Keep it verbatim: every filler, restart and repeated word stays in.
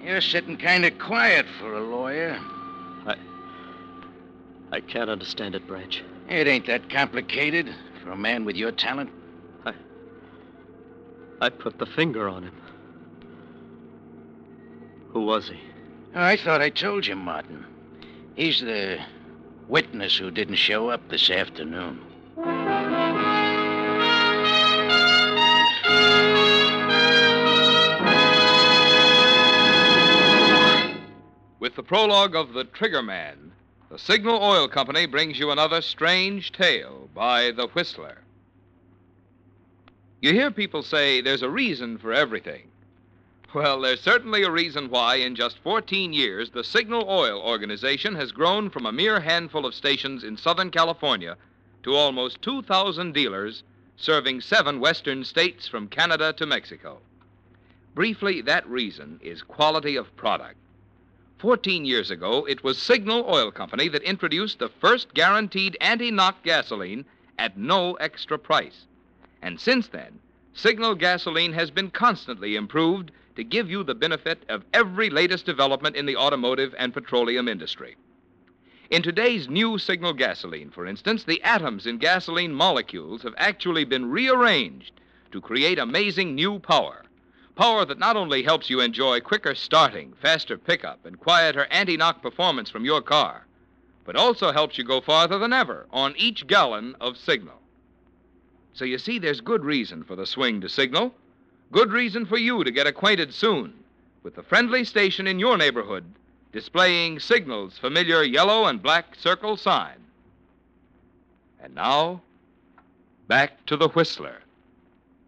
You're sitting kind of quiet for a lawyer. I... I can't understand it, Branch. It ain't that complicated for a man with your talent. I... I put the finger on him. Who was he? Oh, I thought I told you, Martin. He's the witness who didn't show up this afternoon. With the prologue of The Trigger Man, the Signal Oil Company brings you another strange tale by The Whistler. You hear people say there's a reason for everything. Well, there's certainly a reason why in just fourteen years the Signal Oil Organization has grown from a mere handful of stations in Southern California to almost two thousand dealers serving seven western states from Canada to Mexico. Briefly, that reason is quality of product. Fourteen years ago, it was Signal Oil Company that introduced the first guaranteed anti-knock gasoline at no extra price. And since then, Signal gasoline has been constantly improved to give you the benefit of every latest development in the automotive and petroleum industry. In today's new Signal gasoline, for instance, the atoms in gasoline molecules have actually been rearranged to create amazing new power. Power that not only helps you enjoy quicker starting, faster pickup, and quieter anti-knock performance from your car, but also helps you go farther than ever on each gallon of Signal. So you see, there's good reason for the swing to Signal. Good reason for you to get acquainted soon with the friendly station in your neighborhood displaying Signal's familiar yellow and black circle sign. And now, back to the Whistler.